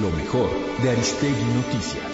lo mejor de Aristegui Noticias.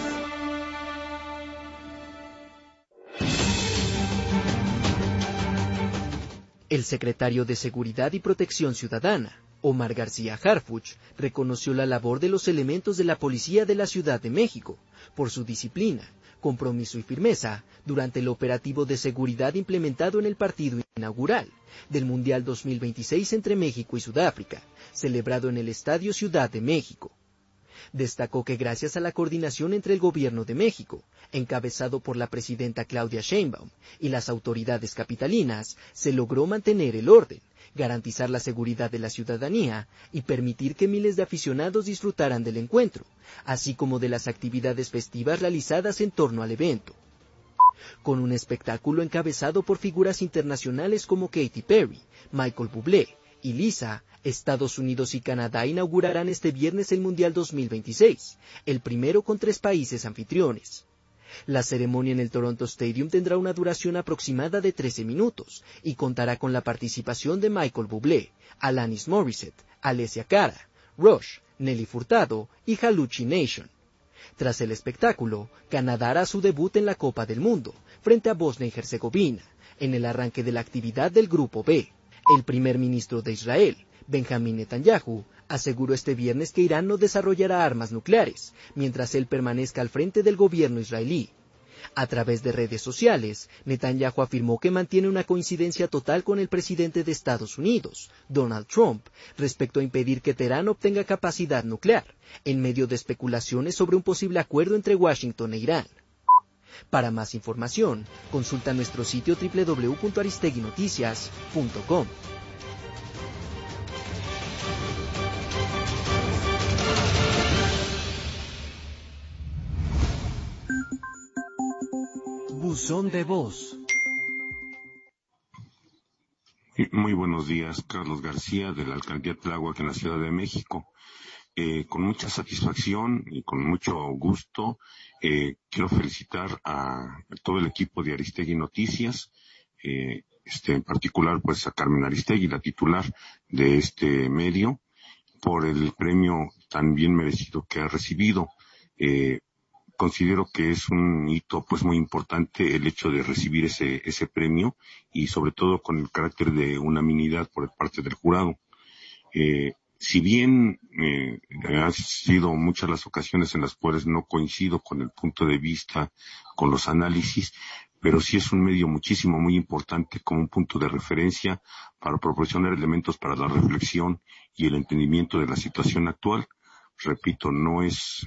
El secretario de Seguridad y Protección Ciudadana, Omar García Harfuch, reconoció la labor de los elementos de la Policía de la Ciudad de México por su disciplina, compromiso y firmeza durante el operativo de seguridad implementado en el partido inaugural del Mundial 2026 entre México y Sudáfrica, celebrado en el Estadio Ciudad de México. Destacó que gracias a la coordinación entre el Gobierno de México, encabezado por la presidenta Claudia Sheinbaum, y las autoridades capitalinas, se logró mantener el orden, garantizar la seguridad de la ciudadanía y permitir que miles de aficionados disfrutaran del encuentro, así como de las actividades festivas realizadas en torno al evento. Con un espectáculo encabezado por figuras internacionales como Katy Perry, Michael Bublé y Lisa, Estados Unidos y Canadá inaugurarán este viernes el Mundial 2026, el primero con 3 países anfitriones. La ceremonia en el Toronto Stadium tendrá una duración aproximada de 13 minutos y contará con la participación de Michael Bublé, Alanis Morissette, Alessia Cara, Rush, Nelly Furtado y Haluchi Nation. Tras el espectáculo, Canadá hará su debut en la Copa del Mundo, frente a Bosnia y Herzegovina, en el arranque de la actividad del Grupo B. El primer ministro de Israel, Benjamín Netanyahu, aseguró este viernes que Irán no desarrollará armas nucleares, mientras él permanezca al frente del gobierno israelí. A través de redes sociales, Netanyahu afirmó que mantiene una coincidencia total con el presidente de Estados Unidos, Donald Trump, respecto a impedir que Teherán obtenga capacidad nuclear, en medio de especulaciones sobre un posible acuerdo entre Washington e Irán. Para más información, consulta nuestro sitio www.aristeguinoticias.com. Buzón de voz. Muy buenos días, Carlos García, de la Alcaldía Tláhuac en la Ciudad de México. Con mucha satisfacción y con mucho gusto, quiero felicitar a todo el equipo de Aristegui Noticias, en particular pues a Carmen Aristegui, la titular de este medio, por el premio tan bien merecido que ha recibido. Considero que es un hito pues muy importante el hecho de recibir ese premio y sobre todo con el carácter de unanimidad por parte del jurado. Si bien han sido muchas las ocasiones en las cuales no coincido con el punto de vista, con los análisis, pero sí es un medio muy importante como un punto de referencia para proporcionar elementos para la reflexión y el entendimiento de la situación actual. Repito, no es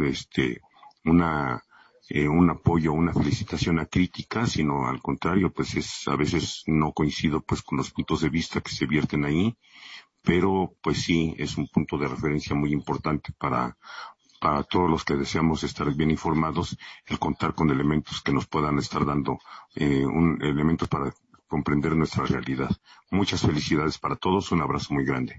un apoyo, una felicitación a crítica, sino al contrario, pues a veces no coincido pues con los puntos de vista que se vierten ahí, pero pues sí es un punto de referencia muy importante para todos los que deseamos estar bien informados, el contar con elementos que nos puedan estar dando elementos para comprender nuestra realidad. Muchas felicidades para todos, un abrazo muy grande.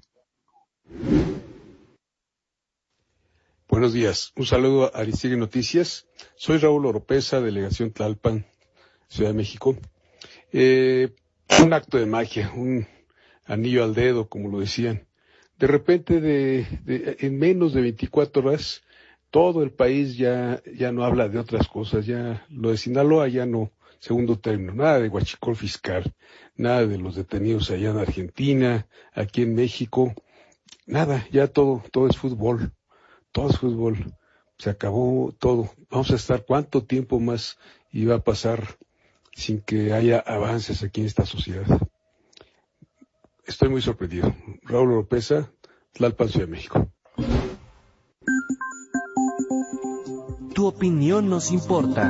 Buenos días, un saludo a Aristegui Noticias. Soy Raúl Oropesa, delegación Tlalpan, Ciudad de México. Un acto de magia, un anillo al dedo, como lo decían. De repente, en menos de 24 horas, todo el país ya no habla de otras cosas, ya lo de Sinaloa ya no, segundo término, nada de huachicol fiscal, nada de los detenidos allá en Argentina, aquí en México, nada, ya todo es fútbol. Todo es fútbol, se acabó todo. Vamos a estar cuánto tiempo más iba a pasar sin que haya avances aquí en esta sociedad. Estoy muy sorprendido. Raúl Oropesa, Tlalpan, Ciudad de México. Tu opinión nos importa.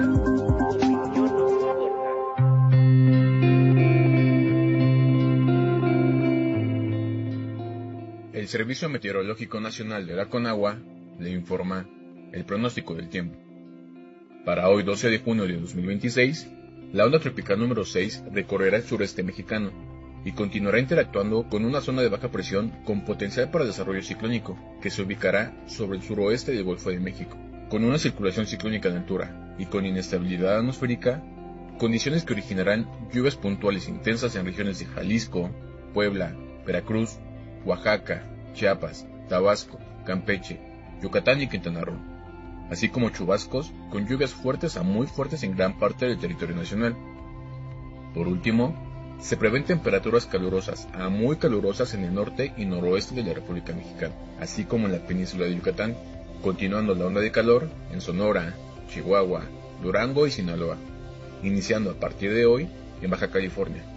El Servicio Meteorológico Nacional de la Conagua le informa el pronóstico del tiempo. Para hoy 12 de junio de 2026, la onda tropical número 6 recorrerá el sureste mexicano y continuará interactuando con una zona de baja presión con potencial para desarrollo ciclónico que se ubicará sobre el suroeste del Golfo de México, con una circulación ciclónica de altura y con inestabilidad atmosférica, condiciones que originarán lluvias puntuales intensas en regiones de Jalisco, Puebla, Veracruz, Oaxaca, Chiapas, Tabasco, Campeche, Yucatán y Quintana Roo, así como chubascos con lluvias fuertes a muy fuertes en gran parte del territorio nacional. Por último, se prevén temperaturas calurosas a muy calurosas en el norte y noroeste de la República Mexicana, así como en la península de Yucatán, continuando la onda de calor en Sonora, Chihuahua, Durango y Sinaloa, iniciando a partir de hoy en Baja California.